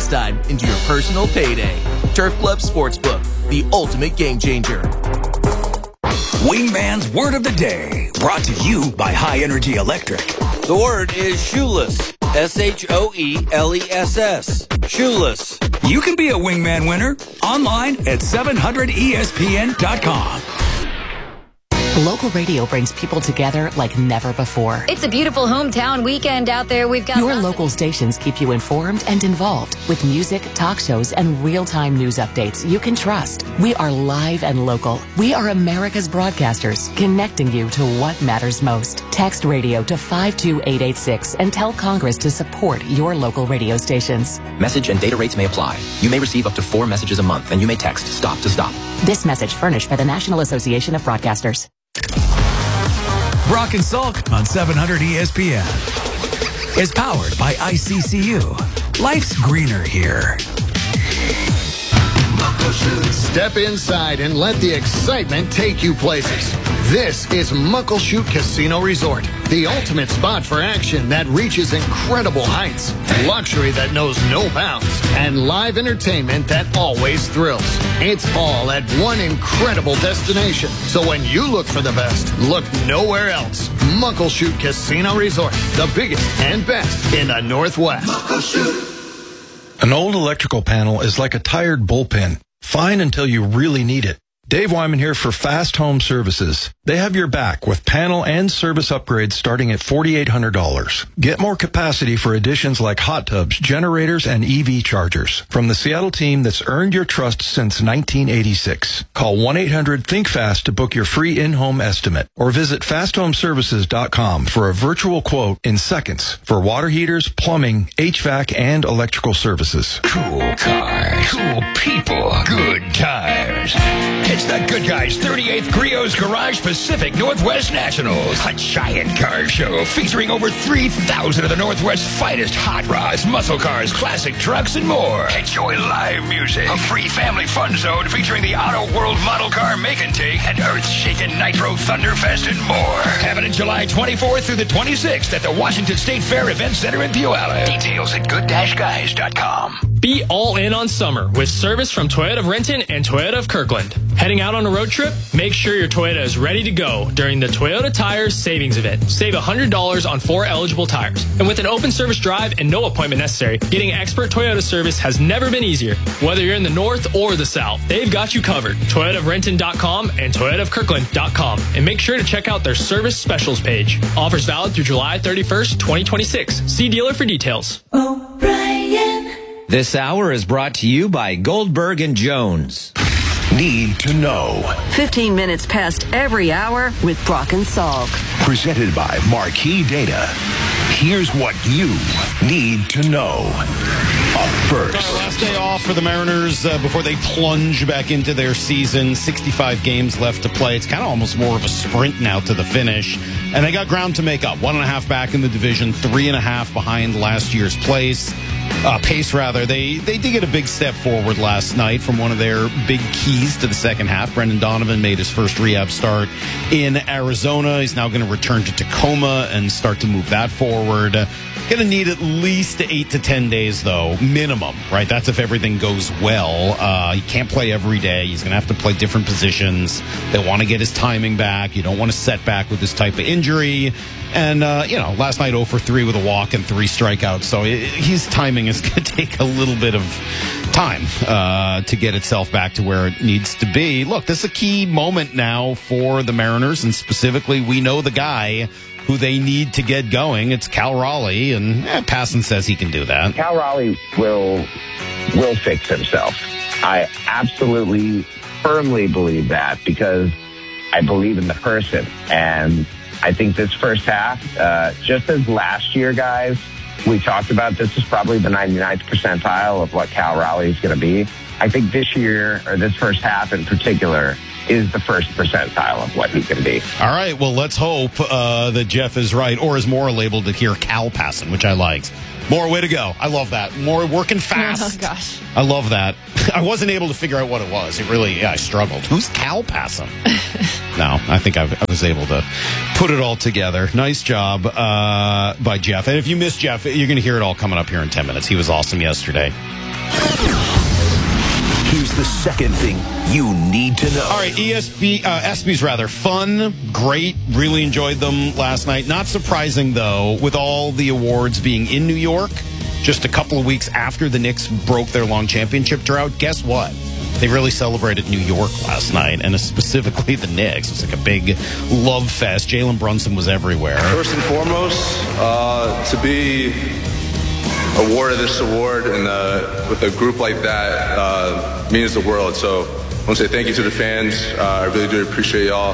this time into your personal payday. Turf Club Sportsbook, the ultimate game changer. Wingman's Word of the Day, brought to you by High Energy Electric. The word is shoeless. S-H-O-E-L-E-S-S. Shoeless. You can be a Wingman winner online at 700ESPN.com. Local radio brings people together like never before. It's a beautiful hometown weekend out there. We've got your local stations keep you informed and involved with music, talk shows, and real-time news updates you can trust. We are live and local. We are America's broadcasters, connecting you to what matters most. Text radio to 52886 and tell Congress to support your local radio stations. Message and data rates may apply. You may receive up to 4 messages a month, and you may text STOP to STOP. This message furnished by the National Association of Broadcasters. Brock and Salk on 700 ESPN is powered by ICCU. Life's greener here. Step inside and let the excitement take you places. This is Muckleshoot Casino Resort, the ultimate spot for action that reaches incredible heights, luxury that knows no bounds, and live entertainment that always thrills. It's all at one incredible destination. So when you look for the best, look nowhere else. Muckleshoot Casino Resort, the biggest and best in the Northwest. Muckleshoot. An old electrical panel is like a tired bullpen. Fine until you really need it. Dave Wyman here for Fast Home Services. They have your back with panel and service upgrades starting at $4,800. Get more capacity for additions like hot tubs, generators, and EV chargers. From the Seattle team that's earned your trust since 1986. Call 1-800-THINK-FAST to book your free in-home estimate. Or visit fasthomeservices.com for a virtual quote in seconds for water heaters, plumbing, HVAC, and electrical services. Cool cars, cool people, good tires. It's the Good Guys 38th Griot's Garage Pacific Northwest Nationals, a giant car show featuring over 3,000 of the Northwest's finest hot rods, muscle cars, classic trucks, and more. Enjoy live music, a free family fun zone featuring the Auto World model car Make and Take, and earth-shaking Nitro Thunderfest and more. Happening July 24th through the 26th at the Washington State Fair Event Center in Puyallup. Details at good-guys.com. Be all in on summer with service from Toyota of Renton and Toyota of Kirkland. Heading out on a road trip? Make sure your Toyota is ready to go during the Toyota Tires Savings Event. Save $100 on 4 eligible tires. And with an open service drive and no appointment necessary, getting expert Toyota service has never been easier. Whether you're in the north or the south, they've got you covered. ToyotaofRenton.com and ToyotaofKirkland.com. And make sure to check out their service specials page. Offers valid through July 31st, 2026. See dealer for details. O'Brien. This hour is brought to you by Goldberg and Jones. Need to know. 15 minutes past every hour with Brock and Salk. Presented by Marquee Data. Here's what you need to know. Up first. Last day off for the Mariners before they plunge back into their season. 65 games left to play. It's kind of almost more of a sprint now to the finish. And they got ground to make up. 1.5 back in the division, 3.5 behind last year's pace. They did get a big step forward last night from one of their big keys to the second half. Brendan Donovan made his first rehab start in Arizona. He's now going to return to Tacoma and start to move that forward. Going to need at least 8 to 10 days, though, minimum, right? That's if everything goes well. He can't play every day. He's going to have to play different positions. They want to get his timing back. You don't want to set back with this type of injury. And, last night 0 for 3 with a walk and 3 strikeouts. So his timing is going to take a little bit of time to get itself back to where it needs to be. Look, this is a key moment now for the Mariners, and specifically we know the guy who they need to get going. It's Cal Raleigh, and Passan says he can do that. Cal Raleigh will fix himself. I absolutely, firmly believe that because I believe in the person. And I think this first half, just as last year, guys, we talked about this is probably the 99th percentile of what Cal Raleigh is going to be. I think this year, or this first half in particular, is the first percentile of what he can be. All right, well, let's hope that Jeff is right, or is more labeled to hear Cal Passan, which I liked. More, way to go. I love that. More working fast. Oh, gosh. I love that. I wasn't able to figure out what it was. It really, I struggled. Who's Cal Passan? No, I think I was able to put it all together. Nice job by Jeff. And if you missed Jeff, you're going to hear it all coming up here in 10 minutes. He was awesome yesterday. Here's the second thing you need to know. All right, ESPYs rather. Fun, great, really enjoyed them last night. Not surprising, though, with all the awards being in New York, just a couple of weeks after the Knicks broke their long championship drought. Guess what? They really celebrated New York last night, and specifically the Knicks. It was like a big love fest. Jalen Brunson was everywhere. First and foremost, to be awarded this award and with a group like that means the world. So I want to say thank you to the fans. I really do appreciate y'all,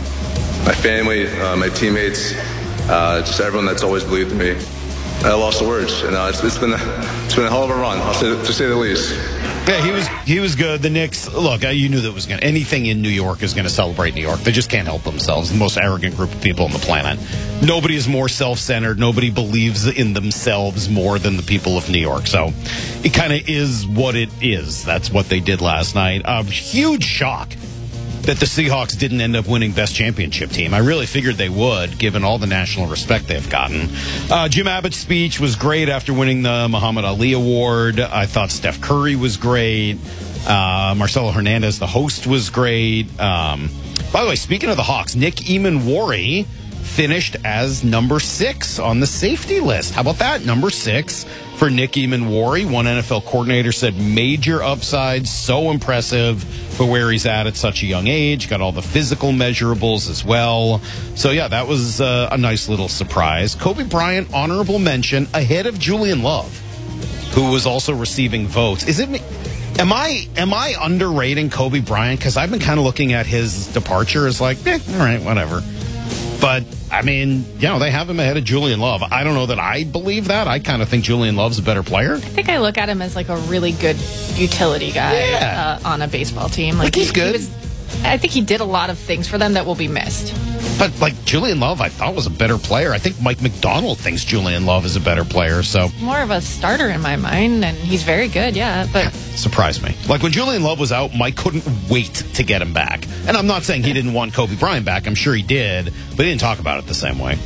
my family, my teammates, just everyone that's always believed in me. I lost the words, and it's been a hell of a run, to say the least. Yeah, he was good. The Knicks, look, you knew that was going to, anything in New York is going to celebrate New York. They just can't help themselves. The most arrogant group of people on the planet. Nobody is more self-centered. Nobody believes in themselves more than the people of New York. So it kind of is what it is. That's what they did last night. Huge shock that the Seahawks didn't end up winning best championship team. I really figured they would, given all the national respect they've gotten. Jim Abbott's speech was great after winning the Muhammad Ali Award. I thought Steph Curry was great. Marcelo Hernandez, the host, was great. By the way, speaking of the Hawks, Nick Eamon-Wari finished as number 6 on the safety list. How about that? Number 6 for Nick Eamon-Wari. One NFL coordinator said major upside, so impressive for where he's at such a young age. Got all the physical measurables as well. So, yeah, that was a nice little surprise. Kobe Bryant, honorable mention, ahead of Julian Love, who was also receiving votes. Is it me? Am I underrating Kobe Bryant? Because I've been kind of looking at his departure as like, all right, whatever. But, I mean, they have him ahead of Julian Love. I don't know that I believe that. I kind of think Julian Love's a better player. I think I look at him as like a really good utility guy on a baseball team. Like he's good. I think he did a lot of things for them that will be missed. But, like, Julian Love, I thought was a better player. I think Mike McDonald thinks Julian Love is a better player, so. More of a starter in my mind, and he's very good, but. Surprised me. Like, when Julian Love was out, Mike couldn't wait to get him back. And I'm not saying he didn't want Kobe Bryant back. I'm sure he did, but he didn't talk about it the same way.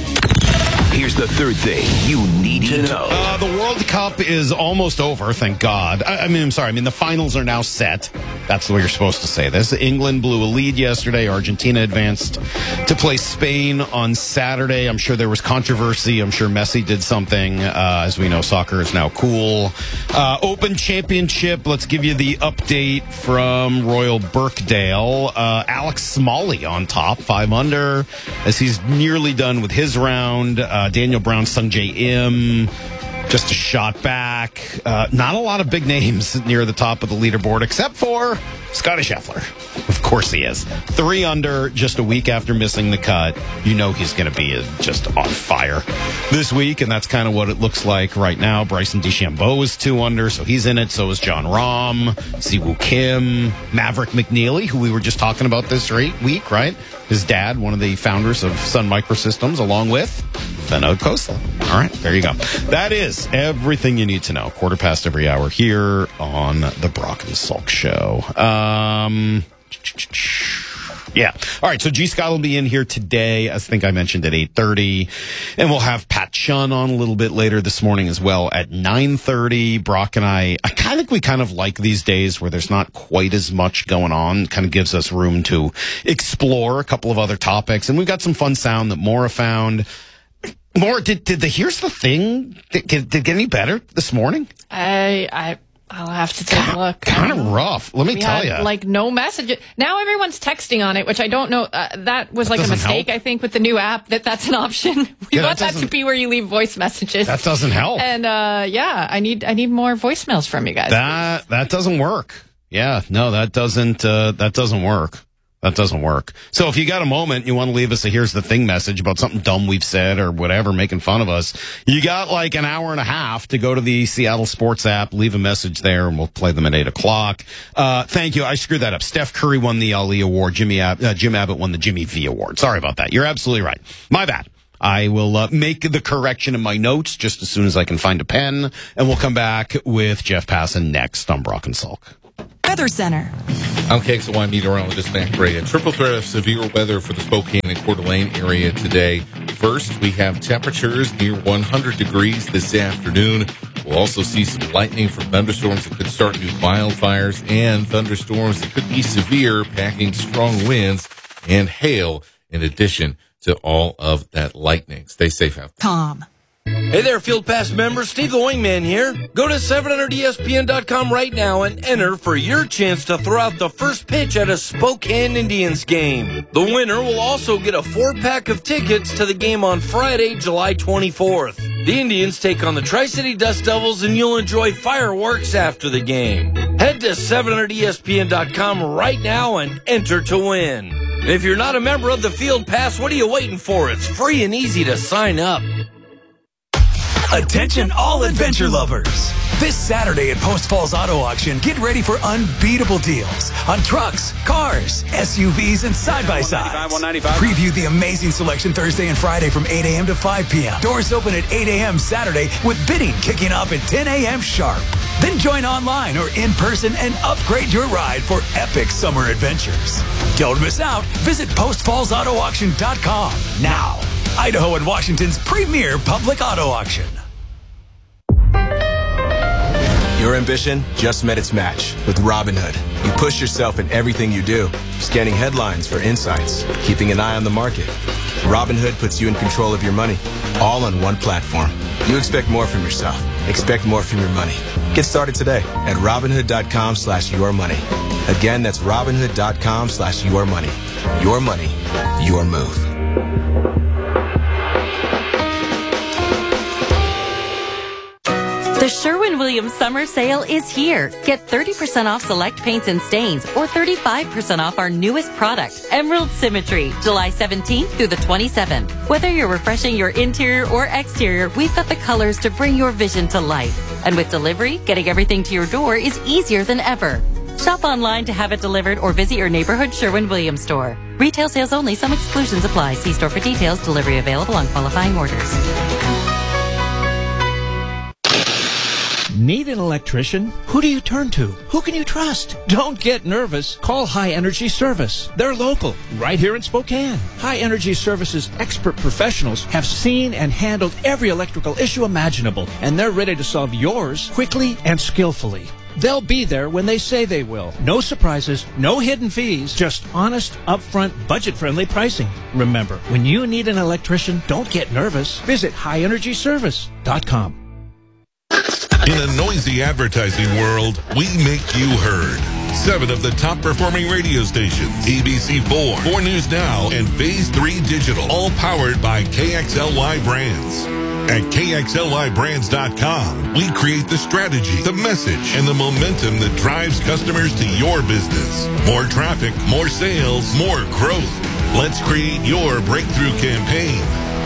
Here's the third thing you need to know. The World Cup is almost over, thank God. I'm sorry. The finals are now set. That's the way you're supposed to say this. England blew a lead yesterday. Argentina advanced to play Spain on Saturday. I'm sure there was controversy. I'm sure Messi did something. As we know, soccer is now cool. Open Championship. Let's give you the update from Royal Birkdale. Alex Smalley on top, 5 under, as he's nearly done with his round. Daniel Brown, Sung Jae Im, just a shot back. Not a lot of big names near the top of the leaderboard, except for Scottie Scheffler. Of course he is. 3 under, just a week after missing the cut. You know he's going to be just on fire this week, and that's kind of what it looks like right now. Bryson DeChambeau is 2 under, so he's in it. So is John Rahm, Siwoo Kim, Maverick McNeely, who we were just talking about this week, right? His dad, one of the founders of Sun Microsystems, along with Vinod Khosla. All right, there you go. That is everything you need to know. 1/4 every hour here on the Brock and Salk Show. Yeah. All right. So G. Scott will be in here today. I think I mentioned at 8:30, and we'll have Pat Chun on a little bit later this morning as well at 9:30. Brock and I think we kind of like these days where there's not quite as much going on. Kind of gives us room to explore a couple of other topics, and we've got some fun sound that Maura found. Maura, did the Here's the Thing did it get any better this morning? I'll have to take a look. Kind of rough. Let me tell you. Like no message. Now everyone's texting on it, which I don't know. That was like a mistake, I think, with the new app. That's an option. We want that to be where you leave voice messages. That doesn't help. And I need more voicemails from you guys. That doesn't work. Yeah, no, that doesn't work. That doesn't work. So if you got a moment, you want to leave us a Here's the Thing message about something dumb we've said or whatever, making fun of us, you got like an hour and a half to go to the Seattle Sports app, leave a message there, and we'll play them at 8 o'clock. Thank you. I screwed that up. Steph Curry won the Ali Award. Jim Abbott won the Jimmy V Award. Sorry about that. You're absolutely right. My bad. I will make the correction in my notes just as soon as I can find a pen, and we'll come back with Jeff Passan next on Brock and Salk. Weather Center. I'm KXLY meteorologist Matt Gray. A triple threat of severe weather for the Spokane and Coeur d'Alene area today. First, we have temperatures near 100 degrees this afternoon. We'll We'll also see some lightning from thunderstorms that could start new wildfires and thunderstorms that could be severe, packing strong winds and hail in addition to all of that lightning. Stay safe out there. Tom. Hey there, Field Pass members. Steve the Wingman here. Go to 700ESPN.com right now and enter for your chance to throw out the first pitch at a Spokane Indians game. The winner will also get a 4-pack of tickets to the game on Friday, July 24th. The Indians take on the Tri-City Dust Devils, and you'll enjoy fireworks after the game. Head to 700ESPN.com right now and enter to win. And if you're not a member of the Field Pass, what are you waiting for? It's free and easy to sign up. Attention all adventure lovers. This Saturday at Post Falls Auto Auction, get ready for unbeatable deals on trucks, cars, SUVs, and side-by-sides. Preview the amazing selection Thursday and Friday from 8 a.m. to 5 p.m. Doors open at 8 a.m. Saturday with bidding kicking off at 10 a.m. sharp. Then join online or in person and upgrade your ride for epic summer adventures. Don't miss out. Visit postfallsautoauction.com now. Idaho and Washington's premier public auto auction. Your ambition just met its match with Robinhood. You push yourself in everything you do, scanning headlines for insights, keeping an eye on the market. Robinhood puts you in control of your money, all on one platform. You expect more from yourself. Expect more from your money. Get started today at Robinhood.com/yourmoney. Again, that's Robinhood.com/yourmoney. Your money, your move. The Sherwin-Williams Summer Sale is here. Get 30% off select paints and stains or 35% off our newest product, Emerald Symmetry, July 17th through the 27th. Whether you're refreshing your interior or exterior, we've got the colors to bring your vision to life. And with delivery, getting everything to your door is easier than ever. Shop online to have it delivered or visit your neighborhood Sherwin-Williams store. Retail sales only. Some exclusions apply. See store for details. Delivery available on qualifying orders. Need an electrician? Who do you turn to? Who can you trust? Don't get nervous. Call High Energy Service. They're local, right here in Spokane. High Energy Service's expert professionals have seen and handled every electrical issue imaginable, and they're ready to solve yours quickly and skillfully. They'll be there when they say they will. No surprises, no hidden fees, just honest, upfront, budget-friendly pricing. Remember, when you need an electrician, don't get nervous. Visit highenergyservice.com. In a noisy advertising world, we make you heard. 7 of the top performing radio stations, ABC4, 4 News Now, and Phase 3 Digital, all powered by KXLY Brands. At KXLYBrands.com, we create the strategy, the message, and the momentum that drives customers to your business. More traffic, more sales, more growth. Let's create your breakthrough campaign.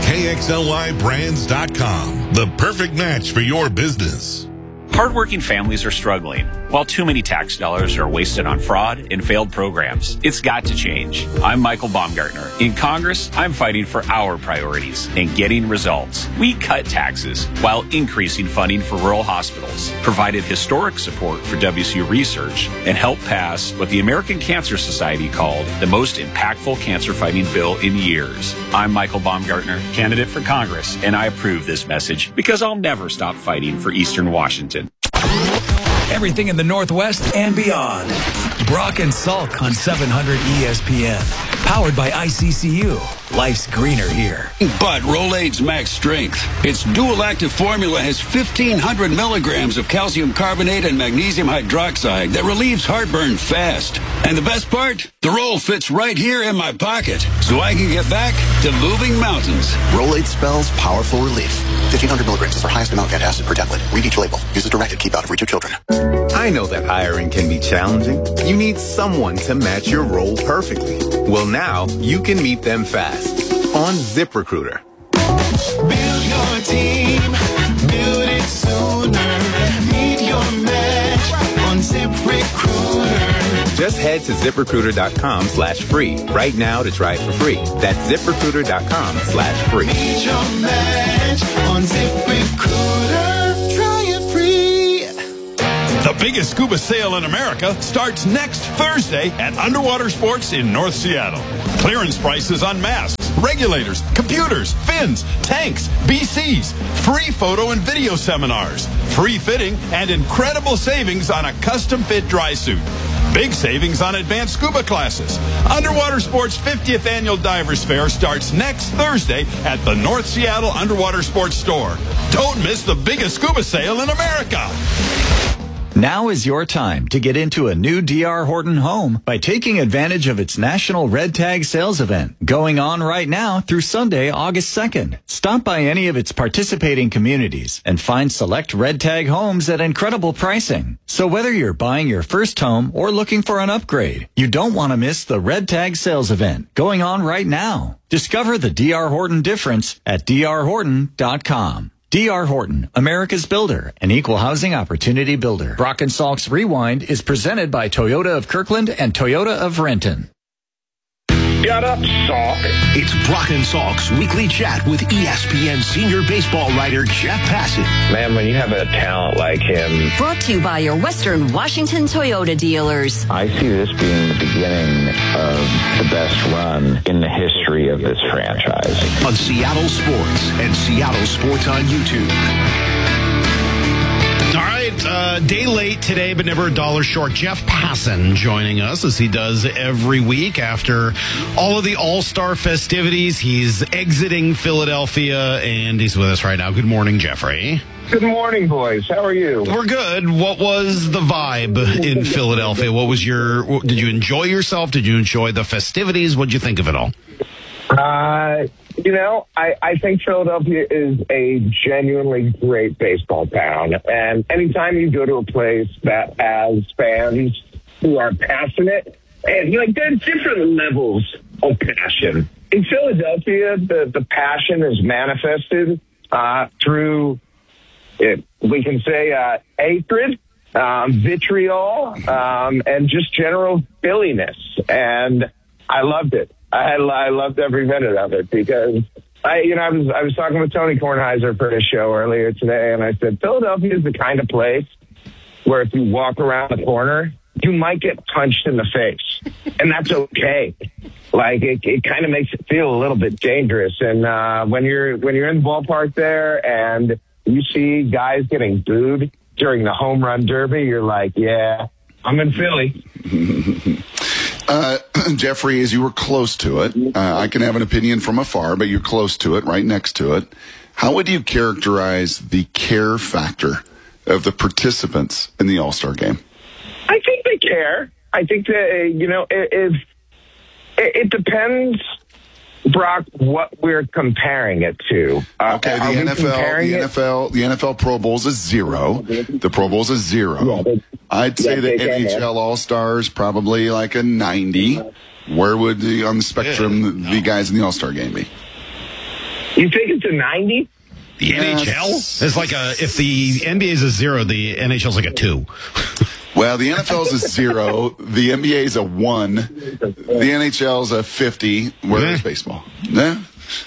KXLYBrands.com, the perfect match for your business. Hardworking families are struggling, while too many tax dollars are wasted on fraud and failed programs. It's got to change. I'm Michael Baumgartner. In Congress, I'm fighting for our priorities and getting results. We cut taxes while increasing funding for rural hospitals, provided historic support for WCU research, and helped pass what the American Cancer Society called the most impactful cancer-fighting bill in years. I'm Michael Baumgartner, candidate for Congress, and I approve this message because I'll never stop fighting for Eastern Washington. Everything in the Northwest and beyond. Brock and Salk on 700 ESPN. Powered by ICCU. Life's greener here. But Rolaids Max Strength. Its dual active formula has 1,500 milligrams of calcium carbonate and magnesium hydroxide that relieves heartburn fast. And the best part? The roll fits right here in my pocket, so I can get back to moving mountains. Rolaids spells powerful relief. 1,500 milligrams is our highest amount of antacid per tablet. Read each label. Use as directed. Keep out of reach of children. I know that hiring can be challenging. You need someone to match your role perfectly. Well, now you can meet them fast on ZipRecruiter. Build your team, build it sooner. Meet your match on ZipRecruiter. Just head to ZipRecruiter.com/free right now to try it for free. That's ZipRecruiter.com/free. Meet your match on ZipRecruiter. Try it free. The biggest scuba sale in America starts next Thursday at Underwater Sports in North Seattle. Clearance prices on masks, regulators, computers, fins, tanks, BCs, free photo and video seminars, free fitting, and incredible savings on a custom-fit dry suit. Big savings on advanced scuba classes. Underwater Sports 50th Annual Divers Fair starts next Thursday at the North Seattle Underwater Sports Store. Don't miss the biggest scuba sale in America. Now is your time to get into a new D.R. Horton home by taking advantage of its National Red Tag Sales Event going on right now through Sunday, August 2nd. Stop by any of its participating communities and find select Red Tag homes at incredible pricing. So whether you're buying your first home or looking for an upgrade, you don't want to miss the Red Tag Sales Event going on right now. Discover the D.R. Horton difference at drhorton.com. D.R. Horton, America's builder, an equal housing opportunity builder. Brock and Salk's Rewind is presented by Toyota of Kirkland and Toyota of Renton. Shut up, Salk. It's Brock and Salk's weekly chat with ESPN senior baseball writer Jeff Passan. Man, when you have a talent like him. Brought to you by your Western Washington Toyota dealers. I see this being the beginning of the best run in the history of this franchise. On Seattle Sports and Seattle Sports on YouTube. All right, day late today, but never a dollar short. Jeff Passan joining us as he does every week after all of the All-Star festivities. He's exiting Philadelphia, and he's with us right now. Good morning, Jeffrey. Good morning, boys. How are you? We're good. What was the vibe in Philadelphia? Did you enjoy yourself? Did you enjoy the festivities? What did you think of it all? I think Philadelphia is a genuinely great baseball town. And anytime you go to a place that has fans who are passionate, and there's different levels of passion. In Philadelphia, the passion is manifested through, we can say, hatred, vitriol, and just general Philliness. And I loved it. I loved every minute of it because I was talking with Tony Kornheiser for his show earlier today, and I said Philadelphia is the kind of place where if you walk around the corner, you might get punched in the face, and that's okay. It kind of makes it feel a little bit dangerous. And when you're in the ballpark there and you see guys getting booed during the home run derby, you're like, yeah, I'm in Philly. Jeffrey, as you were close to it, I can have an opinion from afar, but you're close to it, right next to it. How would you characterize the care factor of the participants in the All-Star game? I think they care. I think that, it depends, Brock, what we're comparing it to. Okay, the NFL Pro Bowl's a 0. The Pro Bowl's a 0. I'd say the NHL All-Stars probably like a 90. Where would on the spectrum the guys in the All-Star game be? You think it's a 90? The NHL is if the NBA is a 0, the NHL is like a 2. Well, the NFL's a 0. The NBA's a 1. The NHL's a 50. Where's baseball? Yeah.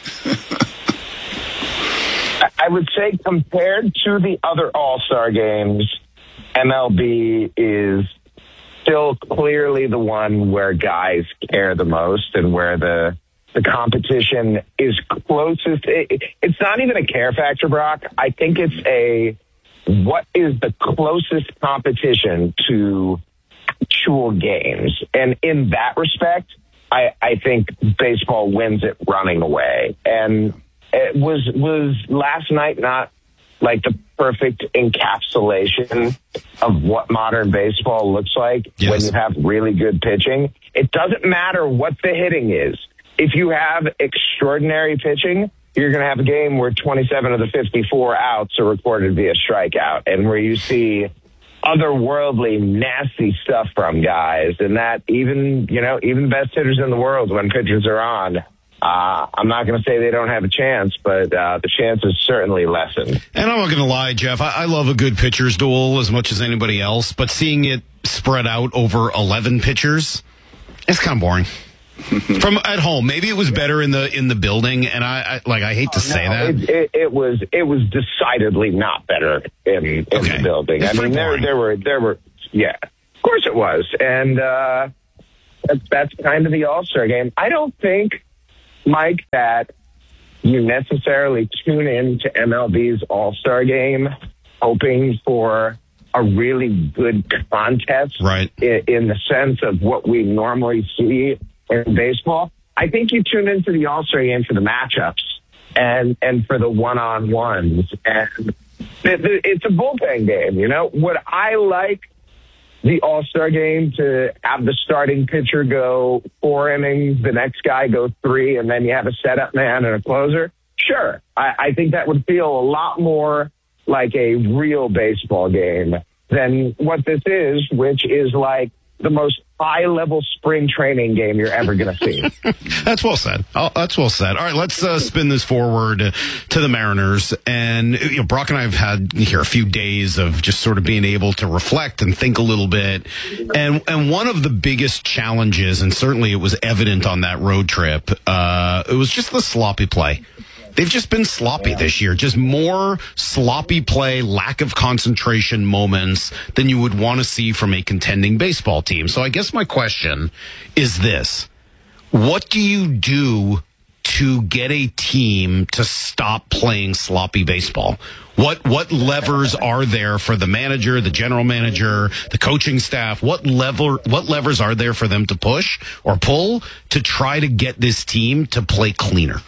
I would say compared to the other All-Star games, MLB is still clearly the one where guys care the most and where the competition is closest. It's not even a care factor, Brock. I think it's what is the closest competition to actual games. And in that respect, I think baseball wins it running away. And it was last night not like the perfect encapsulation of what modern baseball looks like when you have really good pitching. It doesn't matter what the hitting is. If you have extraordinary pitching, you're going to have a game where 27 of the 54 outs are recorded via strikeout and where you see otherworldly, nasty stuff from guys. And that even the best hitters in the world, when pitchers are on, I'm not going to say they don't have a chance, but the chance is certainly lessened. And I'm not going to lie, Jeff, I love a good pitcher's duel as much as anybody else, but seeing it spread out over 11 pitchers, it's kind of boring. From at home, maybe it was better in the building, and I hate to say that. It was decidedly not better in the building. I mean, there were of course it was, and that's kind of the All-Star game. I don't think Mike, that you necessarily tune in to MLB's All-Star Game hoping for a really good contest, right? In the sense of what we normally see in baseball. I think you tune into the All-Star Game for the matchups and for the one-on-ones. And it's a bullpen game, you know? Would I like the All-Star Game to have the starting pitcher go 4 innings, the next guy go 3, and then you have a setup man and a closer? Sure. I think that would feel a lot more like a real baseball game than what this is, which is like the most high-level spring training game you're ever going to see. That's well said. That's well said. All right, let's spin this forward to the Mariners. And Brock and I have had here a few days of just sort of being able to reflect and think a little bit. And one of the biggest challenges, and certainly it was evident on that road trip, it was just the sloppy play. They've just been sloppy this year. Just more sloppy play, lack of concentration moments than you would want to see from a contending baseball team. So I guess my question is this. What do you do to get a team to stop playing sloppy baseball? What levers are there for the manager, the general manager, the coaching staff? What levers are there for them to push or pull to try to get this team to play cleaner?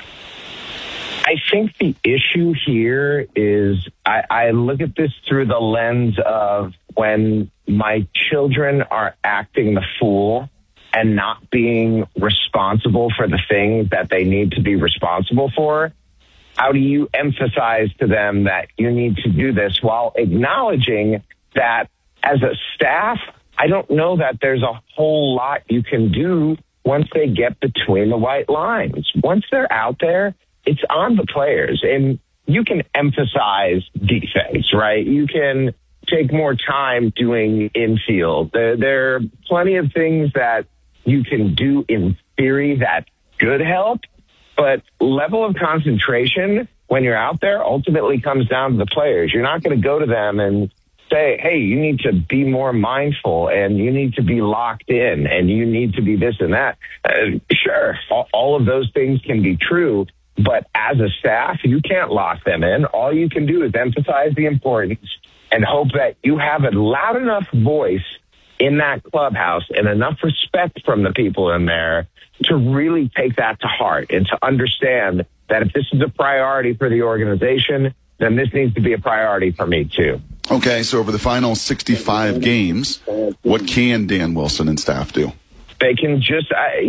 I think the issue here is I look at this through the lens of when my children are acting the fool and not being responsible for the things that they need to be responsible for. How do you emphasize to them that you need to do this while acknowledging that as a staff, I don't know that there's a whole lot you can do once they get between the white lines. Once they're out there, it's on the players, and you can emphasize defense, right? You can take more time doing infield. There are plenty of things that you can do in theory that could help, but level of concentration when you're out there ultimately comes down to the players. You're not going to go to them and say, hey, you need to be more mindful and you need to be locked in and you need to be this and that. Sure, all of those things can be true. But as a staff, you can't lock them in. All you can do is emphasize the importance and hope that you have a loud enough voice in that clubhouse and enough respect from the people in there to really take that to heart and to understand that if this is a priority for the organization, then this needs to be a priority for me too. Okay, so over the final 65 games, what can Dan Wilson and staff do? They can just,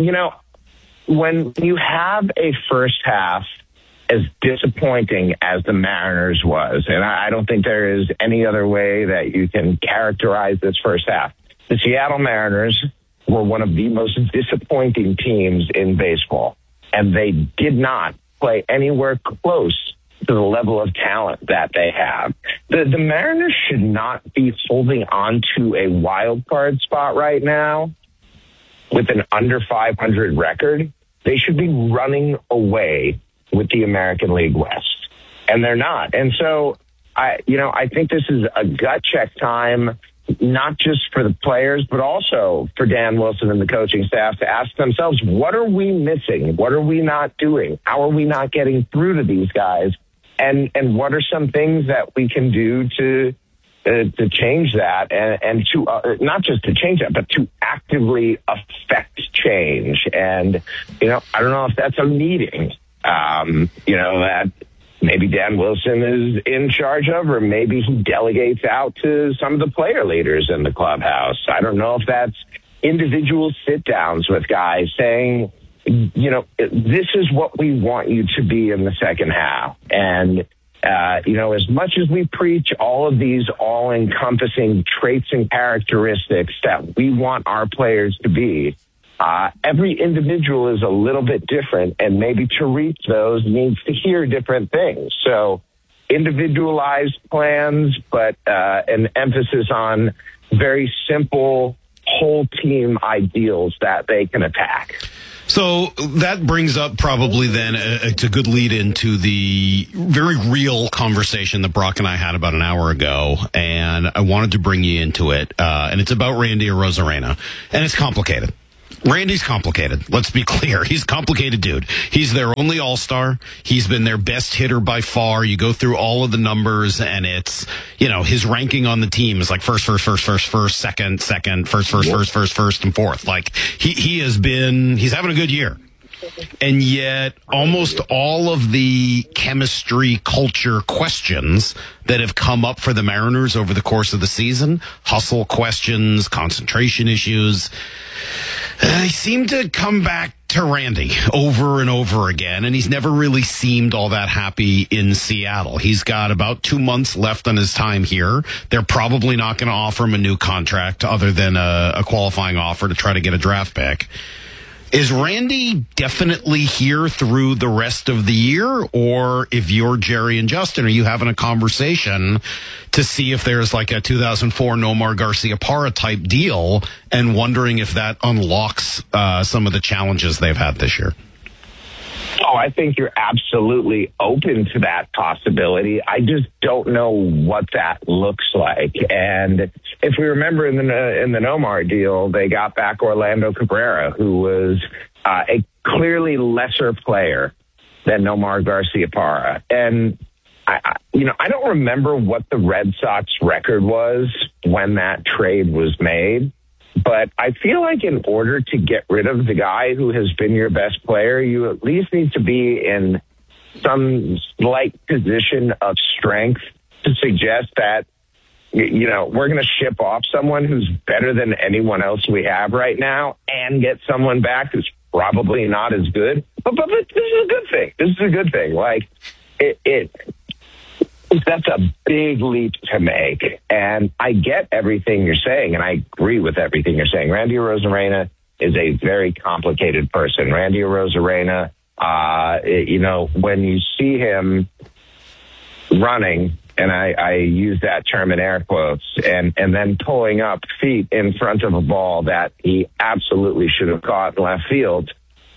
when you have a first half as disappointing as the Mariners was, and I don't think there is any other way that you can characterize this first half. The Seattle Mariners were one of the most disappointing teams in baseball, and they did not play anywhere close to the level of talent that they have. The Mariners should not be holding on to a wild card spot right now with an under 500 record. They should be running away with the American League West, and they're not. And so, I think this is a gut check time, not just for the players, but also for Dan Wilson and the coaching staff to ask themselves, what are we missing? What are we not doing? How are we not getting through to these guys? And what are some things that we can do to change that and to not just to change that, but to actively affect change. And, I don't know if that's a meeting, that maybe Dan Wilson is in charge of, or maybe he delegates out to some of the player leaders in the clubhouse. I don't know if that's individual sit downs with guys saying, this is what we want you to be in the second half. And, as much as we preach all of these all-encompassing traits and characteristics that we want our players to be, every individual is a little bit different, and maybe to reach those needs to hear different things. So individualized plans, but an emphasis on very simple whole team ideals that they can attack. So that brings up probably then it's a good lead into the very real conversation that Brock and I had about an hour ago, and I wanted to bring you into it. And it's about Randy Arozarena, and it's complicated. Randy's complicated. Let's be clear. He's a complicated dude. He's their only all-star. He's been their best hitter by far. You go through all of the numbers, and it's, his ranking on the team is like first, second, first, and fourth. Like, he's having a good year. And yet, almost all of the chemistry culture questions that have come up for the Mariners over the course of the season, hustle questions, concentration issues, they seem to come back to Randy over and over again, and he's never really seemed all that happy in Seattle. He's got about 2 months left on his time here. They're probably not going to offer him a new contract other than a qualifying offer to try to get a draft pick. Is Randy definitely here through the rest of the year? Or if you're Jerry and Justin, are you having a conversation to see if there's like a 2004 Nomar Garciaparra type deal and wondering if that unlocks some of the challenges they've had this year? Oh, I think you're absolutely open to that possibility. I just don't know what that looks like. And if we remember in the Nomar deal, they got back Orlando Cabrera, who was a clearly lesser player than Nomar Garciaparra. And I don't remember what the Red Sox record was when that trade was made. But I feel like in order to get rid of the guy who has been your best player, you at least need to be in some slight position of strength to suggest that, we're going to ship off someone who's better than anyone else we have right now and get someone back who's probably not as good. But this is a good thing. This is a good thing. Like, that's a big leap to make. And I get everything you're saying, and I agree with everything you're saying. Randy Arozarena is a very complicated person. Randy Arozarena, when you see him running, and I use that term in air quotes, and then pulling up feet in front of a ball that he absolutely should have caught in left field,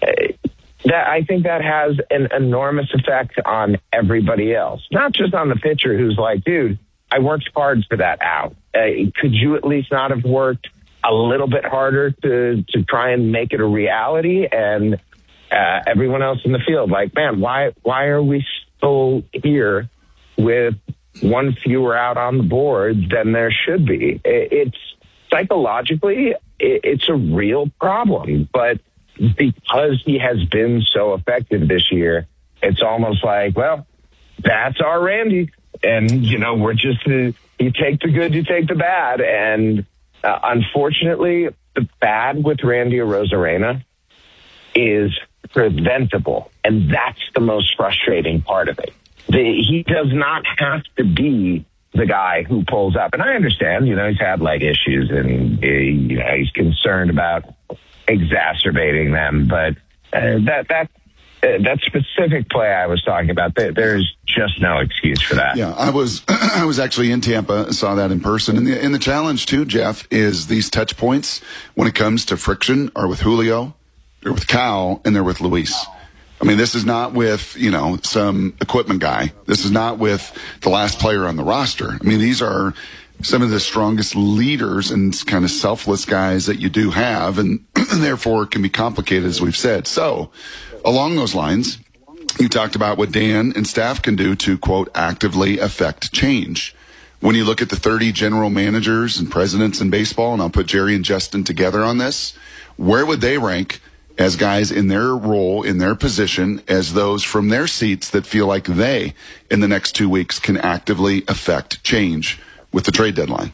I think that has an enormous effect on everybody else, not just on the pitcher who's like, dude, I worked hard for that out. Could you at least not have worked a little bit harder to try and make it a reality? And everyone else in the field, like, man, why are we still here with one fewer out on the board than there should be? It's psychologically, it's a real problem, but because he has been so effective this year, it's almost like, well, that's our Randy. And, we're just, you take the good, you take the bad. And unfortunately, the bad with Randy Arozarena is preventable. And that's the most frustrating part of it. He does not have to be the guy who pulls up. And I understand, he's had leg issues and, he's concerned about exacerbating them, but that specific play I was talking about, there's just no excuse for that. Yeah, I was actually in Tampa, saw that in person, and the challenge too, Jeff, is these touch points when it comes to friction are with Julio, they're with Cal, and they're with Luis. I mean, this is not with, some equipment guy. This is not with the last player on the roster. I mean, these are some of the strongest leaders and kind of selfless guys that you do have, and therefore it can be complicated, as we've said. So along those lines, you talked about what Dan and staff can do to, quote, actively affect change. When you look at the 30 general managers and presidents in baseball, and I'll put Jerry and Justin together on this, where would they rank as guys in their role, in their position, as those from their seats that feel like they, in the next 2 weeks, can actively affect change with the trade deadline?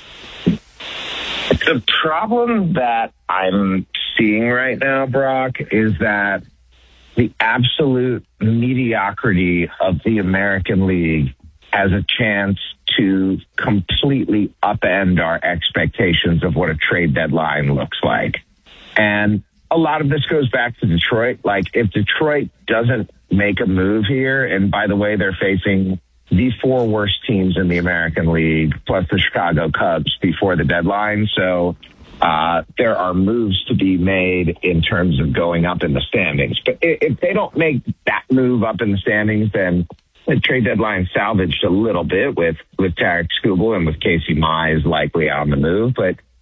The problem that I'm seeing right now, Brock, is that the absolute mediocrity of the American League has a chance to completely upend our expectations of what a trade deadline looks like. And a lot of this goes back to Detroit. Like, if Detroit doesn't make a move here, and by the way, they're facing the 4 worst teams in the American League, plus the Chicago Cubs before the deadline. So there are moves to be made in terms of going up in the standings. But if they don't make that move up in the standings, then the trade deadline salvaged a little bit with Tarik Skubal and with Casey Mize likely on the move. But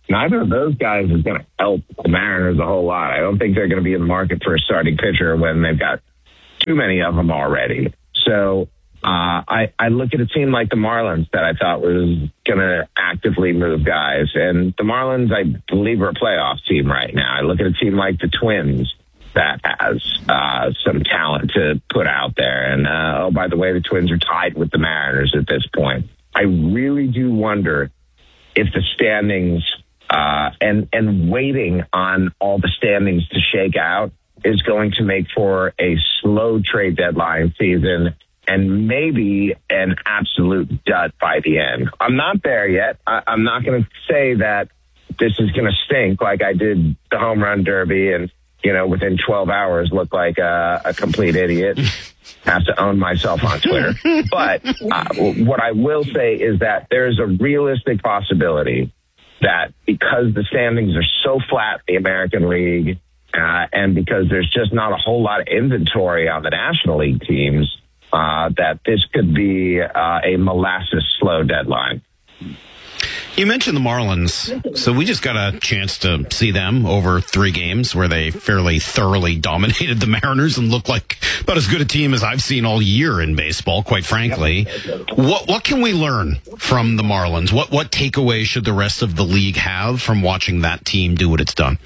neither of those guys is going to help the Mariners a whole lot. I don't think they're going to be in the market for a starting pitcher when they've got too many of them already. So I look at a team like the Marlins that I thought was going to actively move guys. And the Marlins, I believe, are a playoff team right now. I look at a team like the Twins that has some talent to put out there. And, oh, by the way, the Twins are tied with the Mariners at this point. I really do wonder if the standings and waiting on all the standings to shake out is going to make for a slow trade deadline season and maybe an absolute dud by the end. I'm not there yet. I'm not going to say that this is going to stink like I did the home run derby and, within 12 hours look like a complete idiot. Have to own myself on Twitter. But what I will say is that there's a realistic possibility that because the standings are so flat in the American League and because there's just not a whole lot of inventory on the National League teams, that this could be a molasses slow deadline. You mentioned the Marlins, so we just got a chance to see them over 3 games where they fairly thoroughly dominated the Mariners and looked like about as good a team as I've seen all year in baseball, quite frankly. What can we learn from the Marlins? What takeaway should the rest of the league have from watching that team do what it's done?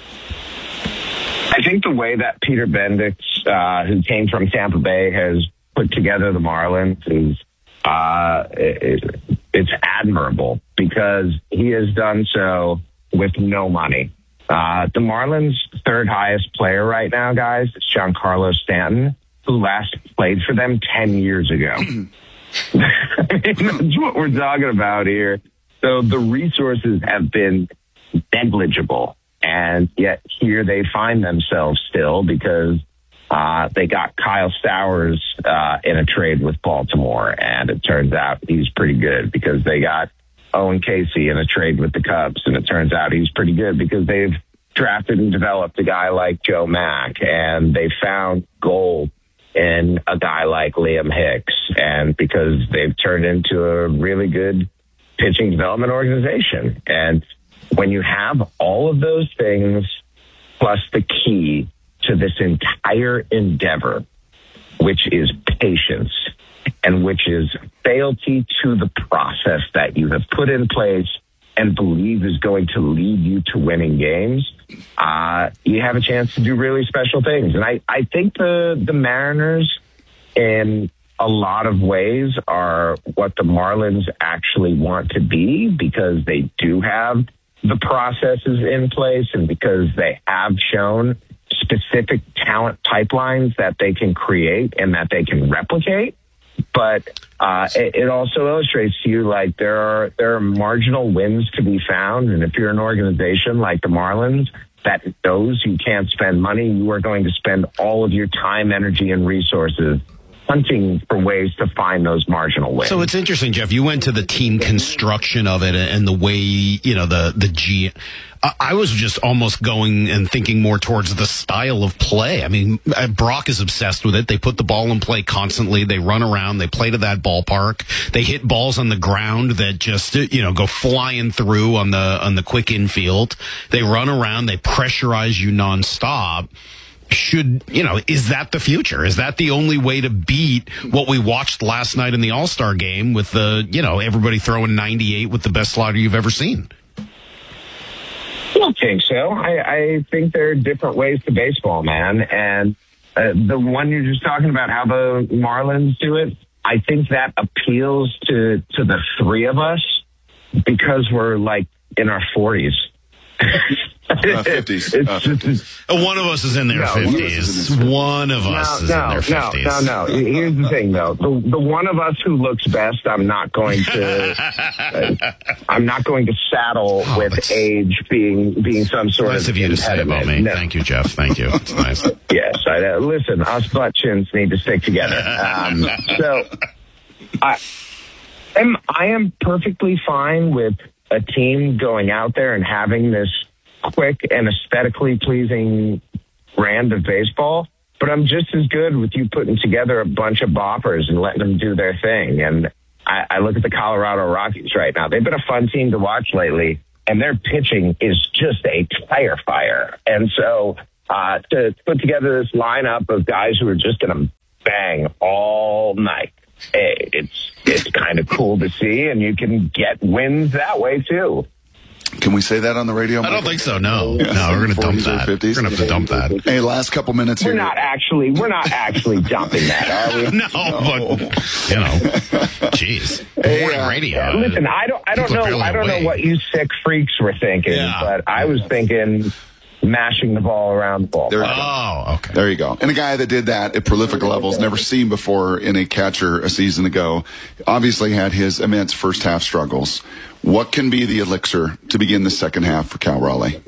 I think the way that Peter Bendix, who came from Tampa Bay, has put together the Marlins is it's admirable because he has done so with no money. The Marlins' third highest player right now, guys, is Giancarlo Stanton, who last played for them 10 years ago. That's what we're talking about here. So the resources have been negligible, and yet here they find themselves still because they got Kyle Stowers in a trade with Baltimore, and it turns out he's pretty good because they got Owen Casey in a trade with the Cubs, and it turns out he's pretty good because they've drafted and developed a guy like Joe Mack, and they found gold in a guy like Liam Hicks, and because they've turned into a really good pitching development organization. And when you have all of those things, plus the key to this entire endeavor, which is patience and which is fealty to the process that you have put in place and believe is going to lead you to winning games, you have a chance to do really special things. And I think the Mariners, in a lot of ways, are what the Marlins actually want to be because they do have the processes in place and because they have shown specific talent pipelines that they can create and that they can replicate. But it also illustrates to you like there are marginal wins to be found. And if you're an organization like the Marlins that knows you can't spend money, you are going to spend all of your time, energy, and resources hunting for ways to find those marginal wins. So it's interesting, Jeff. You went to the team construction of it and the way, I was just almost going and thinking more towards the style of play. I mean, Brock is obsessed with it. They put the ball in play constantly. They run around. They play to that ballpark. They hit balls on the ground that just, go flying through on the quick infield. They run around. They pressurize you nonstop. Is that the future? Is that the only way to beat what we watched last night in the All-Star game with everybody throwing 98 with the best slider you've ever seen? I don't think so. I think there are different ways to baseball, man. And the one you're just talking about, how the Marlins do it, I think that appeals to the three of us because we're like in our 40s. 50s. One of us is in their 50s. One of us is in their 50s. No. Here's the thing, though. The one of us who looks best, I'm not going to saddle with age being some sort nice of you to say about me. No. Thank you, Jeff. Thank you. It's nice. Yes. Listen, us butt chins need to stick together. So I am perfectly fine with a team going out there and having this quick and aesthetically pleasing brand of baseball, but I'm just as good with you putting together a bunch of boppers and letting them do their thing. And I look at the Colorado Rockies right now. They've been a fun team to watch lately, and their pitching is just a tire fire. And so to put together this lineup of guys who are just going to bang all night, it's kind of cool to see, and you can get wins that way too. Can we say that on the radio? I don't think so. No, we're going to dump that. We're going to have to dump that. Hey, last couple minutes here. We're not actually dumping that, are we? No, but jeez. Boring radio. Listen, I don't know what you sick freaks were thinking, but I was thinking mashing the ball around the ball. Okay. There you go. And a guy that did that at prolific levels, never seen before in a catcher a season ago, obviously had his immense first half struggles. What can be the elixir to begin the second half for Cal Raleigh?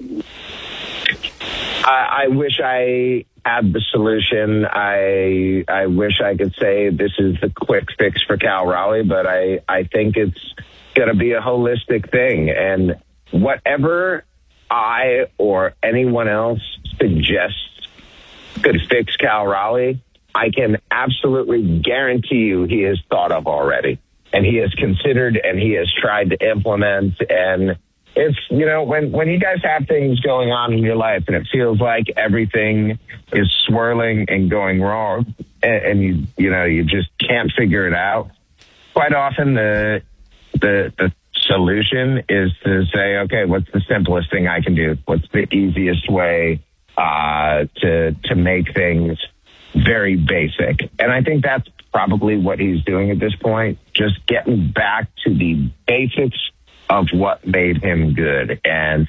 I wish I had the solution. I wish I could say this is the quick fix for Cal Raleigh, but I think it's going to be a holistic thing. And whatever I or anyone else suggests could fix Cal Raleigh, I can absolutely guarantee you he has thought of already. And he has considered and he has tried to implement. And it's, when you guys have things going on in your life and it feels like everything is swirling and going wrong and you just can't figure it out, quite often the solution is to say, okay, what's the simplest thing I can do? What's the easiest way to make things very basic? And I think that's probably what he's doing at this point, just getting back to the basics of what made him good. And,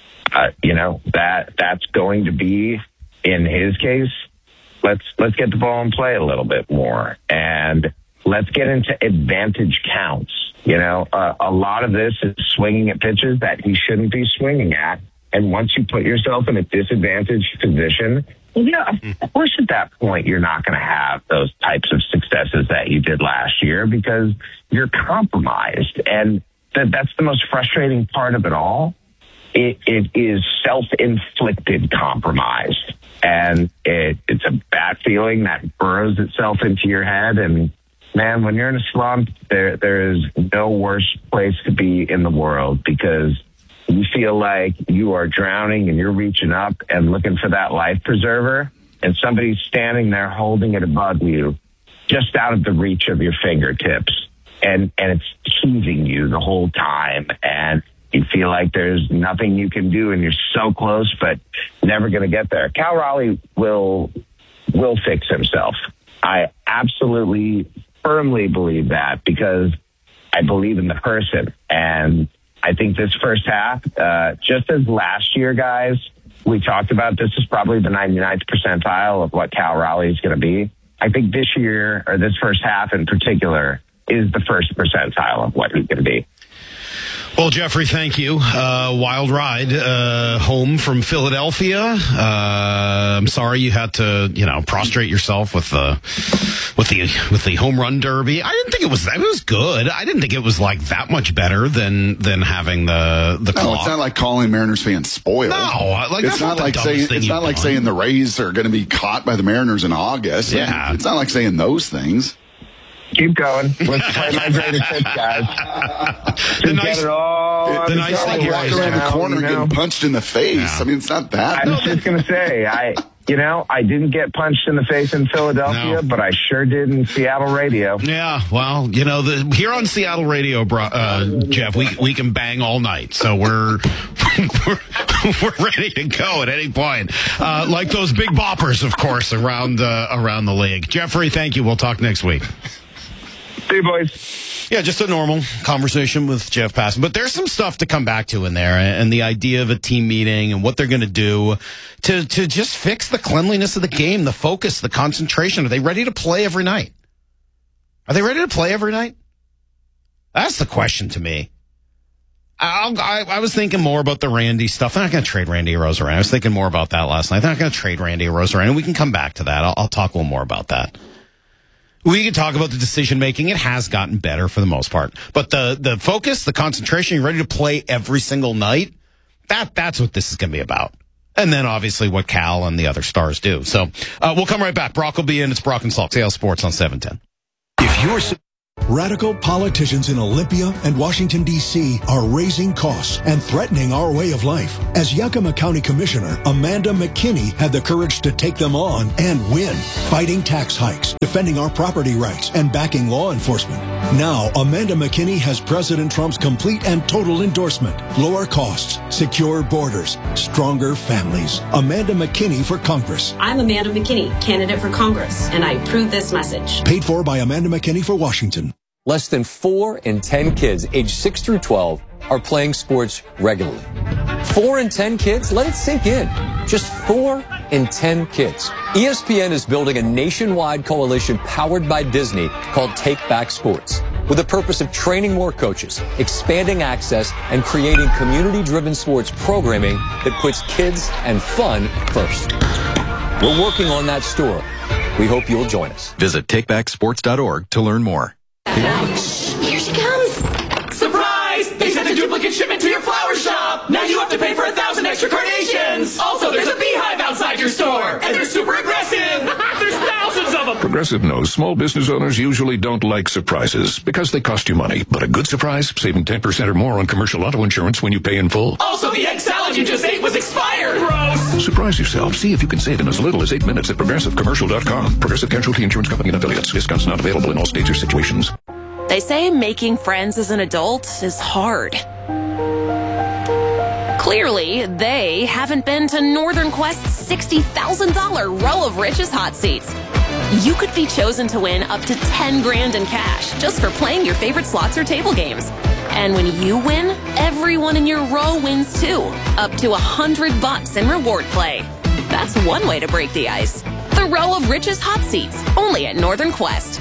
that's going to be, in his case, let's get the ball in play a little bit more. And let's get into advantage counts. A lot of this is swinging at pitches that he shouldn't be swinging at. And once you put yourself in a disadvantaged position, of course at that point you're not going to have those types of successes that you did last year because you're compromised. And that's the most frustrating part of it all. It is self-inflicted compromise. And it's a bad feeling that burrows itself into your head. And man, when you're in a slump, there is no worse place to be in the world because you feel like you are drowning and you're reaching up and looking for that life preserver, and somebody's standing there holding it above you, just out of the reach of your fingertips. And it's teasing you the whole time. And you feel like there's nothing you can do and you're so close, but never going to get there. Cal Raleigh will fix himself. I absolutely firmly believe that because I believe in the person. And I think this first half, just as last year, guys, we talked about this is probably the 99th percentile of what Cal Raleigh is going to be. I think this year, or this first half in particular, is the first percentile of what he's going to be. Well, Jeffrey, thank you. Wild ride home from Philadelphia. I'm sorry you had to, prostrate yourself with the home run derby. I didn't think it was good. I didn't think it was like that much better than having the clock. No, it's not like calling Mariners fans spoiled. No, it's not like saying the Rays are going to be caught by the Mariners in August. Yeah, it's not like saying those things. Keep going. Let's play my greatest hits, guys. The nice thing you walk around the corner getting punched in the face. Yeah. I mean, it's not that. I was just going to say, I didn't get punched in the face in Philadelphia, but I sure did in Seattle radio. Yeah, well, here on Seattle radio, Jeff, we can bang all night, so we're ready to go at any point. Like those big boppers, of course, around the league. Jeffrey, thank you. We'll talk next week. See you, boys. Yeah, just a normal conversation with Jeff Passan. But there's some stuff to come back to in there, and the idea of a team meeting and what they're going to do to just fix the cleanliness of the game, the focus, the concentration. Are they ready to play every night? Are they ready to play every night? That's the question to me. I was thinking more about the Randy stuff. They're not going to trade Randy Arozarena. I was thinking more about that last night. They're not going to trade Randy Arozarena, and we can come back to that. I'll talk a little more about that. We can talk about the decision-making. It has gotten better for the most part. But the focus, the concentration, you're ready to play every single night, that's what this is going to be about. And then, obviously, what Cal and the other stars do. So we'll come right back. Brock will be in. It's Brock and Salk, Seattle Sports on 710. If you're... Radical politicians in Olympia and Washington, D.C. are raising costs and threatening our way of life. As Yakima County Commissioner, Amanda McKinney had the courage to take them on and win, fighting tax hikes, defending our property rights, and backing law enforcement. Now, Amanda McKinney has President Trump's complete and total endorsement. Lower costs, secure borders, stronger families. Amanda McKinney for Congress. I'm Amanda McKinney, candidate for Congress, and I approve this message. Paid for by Amanda McKinney for Washington. Less than 4 in 10 kids aged 6 through 12 are playing sports regularly. 4 in 10 kids? Let it sink in. Just 4 in 10 kids. ESPN is building a nationwide coalition powered by Disney called Take Back Sports, with the purpose of training more coaches, expanding access, and creating community-driven sports programming that puts kids and fun first. We're working on that story. We hope you'll join us. Visit takebacksports.org to learn more. Here she comes. Surprise! They sent a duplicate shipment to your flower shop. Now you have to pay for 1,000 extra carnations. Also, there's a beehive outside your store, and they're super aggressive. There's thousands of them. Progressive knows small business owners usually don't like surprises because they cost you money. But a good surprise, saving 10% or more on commercial auto insurance when you pay in full. Also, the egg salad you just ate was expired. Gross. Surprise yourself. See if you can save in as little as 8 minutes at progressivecommercial.com. Progressive Casualty Insurance Company and affiliates. Discounts not available in all states or situations. They say making friends as an adult is hard. Clearly, they haven't been to Northern Quest's $60,000 Row of Riches hot seats. You could be chosen to win up to $10,000 in cash just for playing your favorite slots or table games. And when you win, everyone in your row wins too, up to $100 in reward play. That's one way to break the ice. The Row of Riches hot seats, only at Northern Quest.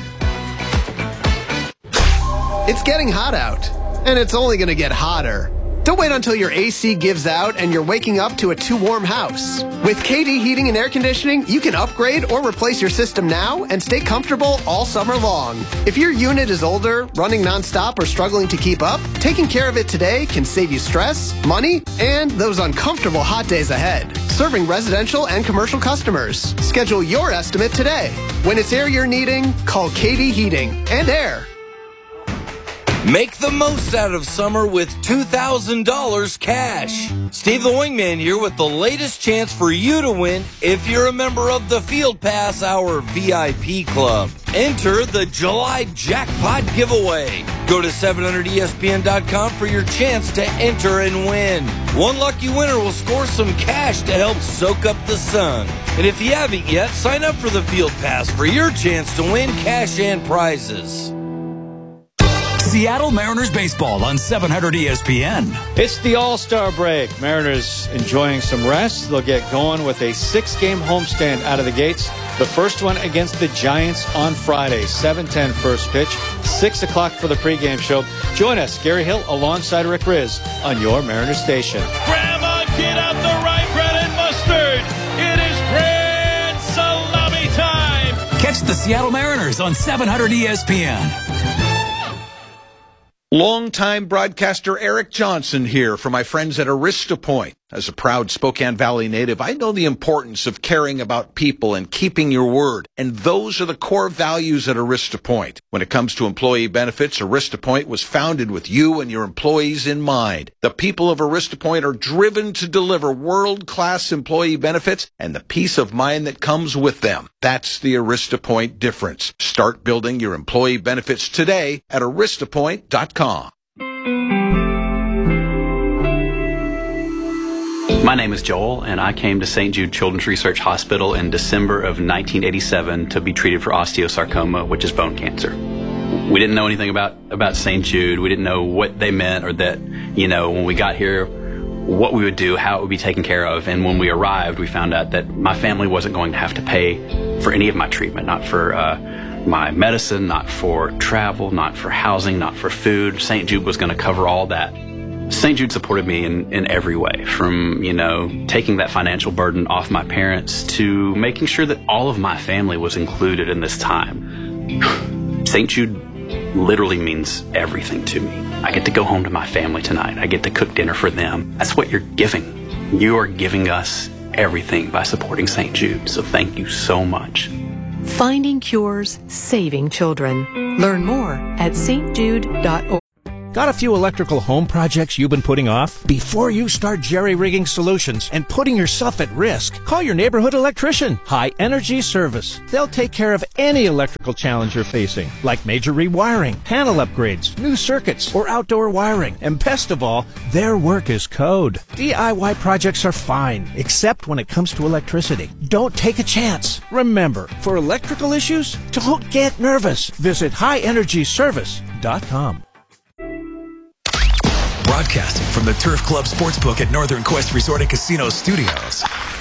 It's getting hot out, and it's only going to get hotter. Don't wait until your AC gives out and you're waking up to a too warm house. With KD Heating and Air Conditioning, you can upgrade or replace your system now and stay comfortable all summer long. If your unit is older, running nonstop, or struggling to keep up, taking care of it today can save you stress, money, and those uncomfortable hot days ahead. Serving residential and commercial customers. Schedule your estimate today. When it's air you're needing, call KD Heating and Air. Make the most out of summer with $2,000 cash. Steve the Wingman here with the latest chance for you to win if you're a member of the Field Pass Hour VIP Club. Enter the July Jackpot Giveaway. Go to 700ESPN.com for your chance to enter and win. One lucky winner will score some cash to help soak up the sun. And if you haven't yet, sign up for the Field Pass for your chance to win cash and prizes. Seattle Mariners baseball on 700 ESPN. It's the All-Star break. Mariners enjoying some rest. They'll get going with a 6-game homestand out of the gates. The first one against the Giants on Friday, 7:10 first pitch, 6 o'clock for the pregame show. Join us, Gary Hill, alongside Rick Riz on your Mariners station. Grandma, get out the rye bread and mustard. It is grand salami time. Catch the Seattle Mariners on 700 ESPN. Longtime broadcaster Eric Johnson here for my friends at Arista Point. As a proud Spokane Valley native, I know the importance of caring about people and keeping your word. And those are the core values at Arista Point. When it comes to employee benefits, Arista Point was founded with you and your employees in mind. The people of Arista Point are driven to deliver world-class employee benefits and the peace of mind that comes with them. That's the Arista Point difference. Start building your employee benefits today at aristapoint.com. My name is Joel, and I came to St. Jude Children's Research Hospital in December of 1987 to be treated for osteosarcoma, which is bone cancer. We didn't know anything about St. Jude. We didn't know what they meant or that, when we got here, what we would do, how it would be taken care of. And when we arrived, we found out that my family wasn't going to have to pay for any of my treatment, not for my medicine, not for travel, not for housing, not for food. St. Jude was going to cover all that. St. Jude supported me in every way, from, taking that financial burden off my parents to making sure that all of my family was included in this time. St. Jude literally means everything to me. I get to go home to my family tonight. I get to cook dinner for them. That's what you're giving. You are giving us everything by supporting St. Jude, so thank you so much. Finding cures, saving children. Learn more at stjude.org. Got a few electrical home projects you've been putting off? Before you start jerry-rigging solutions and putting yourself at risk, call your neighborhood electrician, High Energy Service. They'll take care of any electrical challenge you're facing, like major rewiring, panel upgrades, new circuits, or outdoor wiring. And best of all, their work is code. DIY projects are fine, except when it comes to electricity. Don't take a chance. Remember, for electrical issues, don't get nervous. Visit highenergyservice.com. Broadcasting from the Turf Club Sportsbook at Northern Quest Resort and Casino Studios.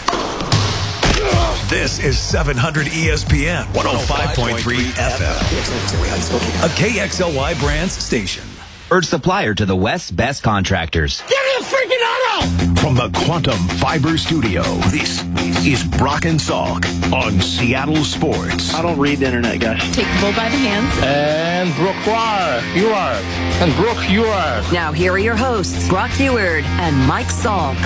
This is 700 ESPN 105.3 FM, a KXLY Brands station. Urge supplier to the West's best contractors. Give me a freaking auto! From the Quantum Fiber Studio, this is Brock and Salk on Seattle Sports. I don't read the internet, guys. Take the bull by the hands. And Brooke, you are. And Brooke, you are. Now here are your hosts, Brock Heward and Mike Salk.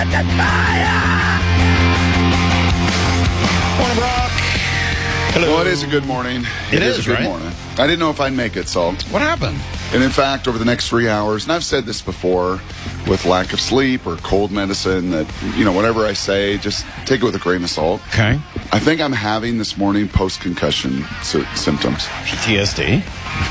Morning, Brock. Hello. Well, it is a good morning. It is a good right? morning. I didn't know if I'd make it, Salt. What happened? And in fact, over the next 3 hours, and I've said this before, with lack of sleep or cold medicine, that, whatever I say, just take it with a grain of salt. Okay. I think I'm having this morning post-concussion symptoms. PTSD?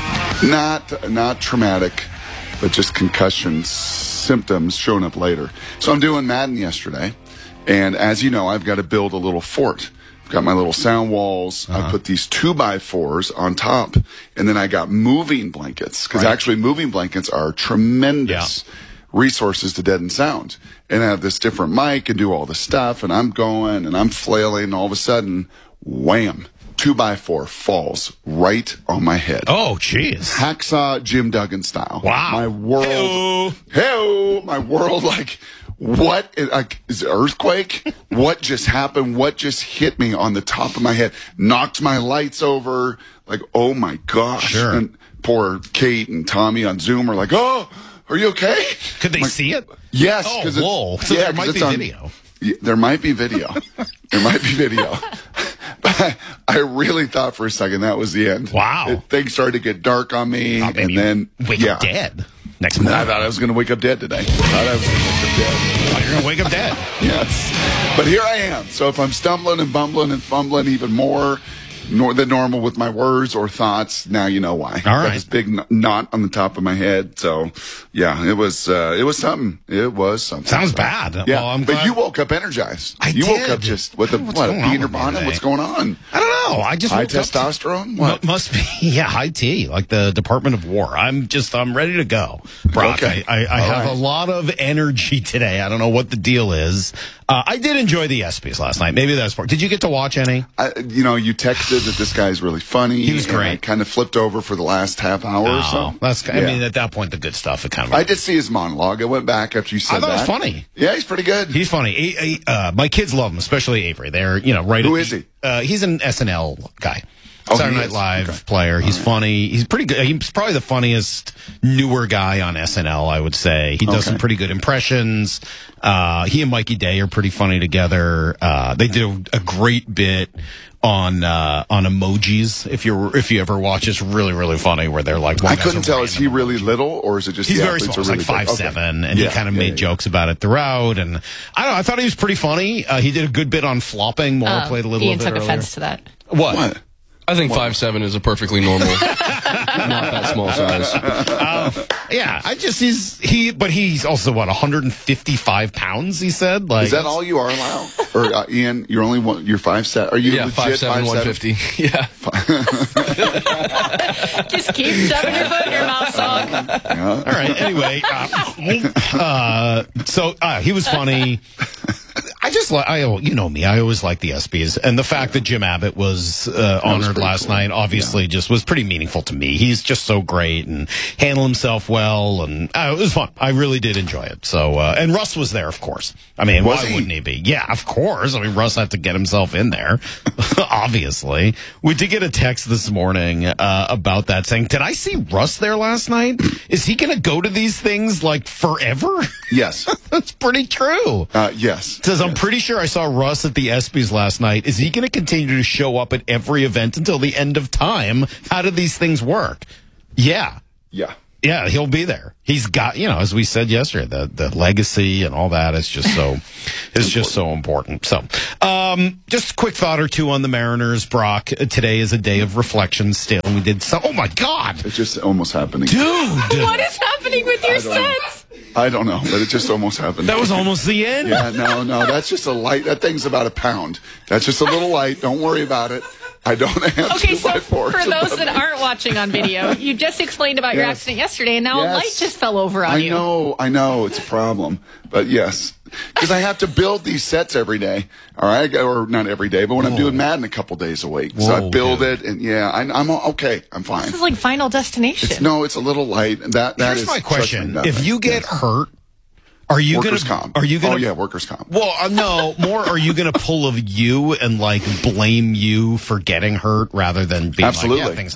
Not traumatic, but just concussion symptoms showing up later. So I'm doing Madden yesterday, and as you know, I've got to build a little fort. Got my little sound walls. I put these 2x4s on top, and then I got moving blankets, because actually moving blankets are tremendous resources to deaden sound. And I have this different mic and do all this stuff, and I'm going and I'm flailing, and all of a sudden, wham, 2x4 falls right on my head. Oh, jeez. Hacksaw Jim Duggan style. Wow. My world. Hey-oh. My world, what is it, earthquake? What just happened? What just hit me on the top of my head? Knocked my lights over. Oh my gosh. Sure. And poor Kate and Tommy on Zoom are like, oh, are you okay? Could they see it? Yes. Oh, whoa. So there might be video. There might be video. There might be video. But I really thought for a second that was the end. Wow. Things started to get dark on me. And then, wake up dead. Next morning. I thought I was going to wake up dead today. You're going to wake up dead. Yes. But here I am. So if I'm stumbling and bumbling and fumbling even more than normal with my words or thoughts, now you know why. All right. Got this big knot on the top of my head. So, yeah, it was something. It was something. Sounds bad. Yeah, well, I'm but glad. you woke up energized. You woke up just with a bee in your bonnet. What's going on? I don't know. I just high woke testosterone. Up what must be? Yeah, high T, like the Department of War. I'm ready to go, Brock. Okay. I have a lot of energy today. I don't know what the deal is. I did enjoy the ESPYs last night. Maybe that's part. Did you get to watch any? You texted that this guy's really funny. He was great. I kind of flipped over for the last half hour or so. I mean, at that point, the good stuff. It kind of. I did see his monologue. I went back after you said that. I thought it was funny. Yeah, he's pretty good. He's funny. My kids love him, especially Avery. They're right. Who is he? He's an SNL guy. Oh, Saturday Night Live player. He's funny. He's pretty good. He's probably the funniest newer guy on SNL, I would say. He does some pretty good impressions. He and Mikey Day are pretty funny together. They did a great bit on emojis. If you ever watch, it's really, really funny where they're like, I couldn't tell, is he really little or is it just he's the very athletes small, are really like 5'7", and he kind of made jokes about it throughout. And I don't know, I thought he was pretty funny. He did a good bit on flopping. Maura played a little Ian bit took earlier. offense to that. What? I think 5'7" is a perfectly normal, not that small size. Yeah, but he's also 155 pounds. He said, is that all you are allowed? Or Ian, you're 5'7"? Are you legit 5'7", 150? Yeah. Just keep shoving your foot in your mouth, Sog. All right. Anyway, so he was funny. You know me, I always like the ESPYs, and the fact that Jim Abbott was honored last night obviously just was pretty meaningful to me. He's just so great and handled himself well, and it was fun. I really did enjoy it. So, and Russ was there, of course. I mean, why wouldn't he be? Yeah, of course. I mean, Russ had to get himself in there, obviously. We did get a text this morning about that saying, did I see Russ there last night? Is he going to go to these things like forever? Yes. That's pretty true. Yes. Says, I'm pretty pretty sure I saw Russ at the ESPYs last night. Is he going to continue to show up at every event until the end of time? How do these things work? Yeah. Yeah, he'll be there. He's got, as we said yesterday, the legacy and all that is just so important. So, just a quick thought or two on the Mariners, Brock. Today is a day of reflection still. We did so. Oh my God. It's just almost happening. Dude. What is happening with your sets? I don't know, but it just almost happened. That was almost the end? Yeah, no, that's just a light. That thing's about a pound. That's just a little light. Don't worry about it. I don't have Okay, so 2x4s for those that above me. aren't watching on video, you just explained about your accident yesterday, and now a light just fell over on you. I know, it's a problem. But yes, because I have to build these sets every day. All right, or not every day, but when I'm doing Madden a couple days a week. So I build it, and I'm okay. I'm fine. This is like Final Destination. It's a little light. Here's my question. If you get hurt, are you going to? Oh yeah, workers' comp. Well, no. More. Are you going to pull of you and blame you for getting hurt rather than being absolutely? Things